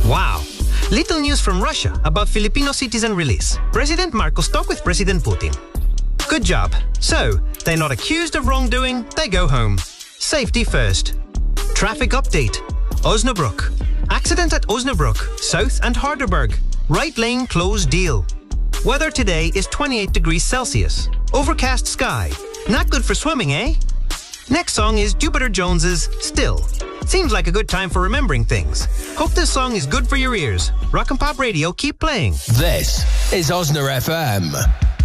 Wow. Little news from Russia about Filipino citizen release. President Marcos talk with President Putin. Good job. So, they're not accused of wrongdoing, they go home. Safety first. Traffic update. Osnabrück. Accident at Osnabrück, South and Harderberg. Right lane closed deal. Weather today is 28 degrees Celsius. Overcast sky. Not good for swimming, eh? Next song is Jupiter Jones's Still. Seems like a good time for remembering things. Hope this song is good for your ears. Rock and Pop Radio, keep playing. This is Osna FM.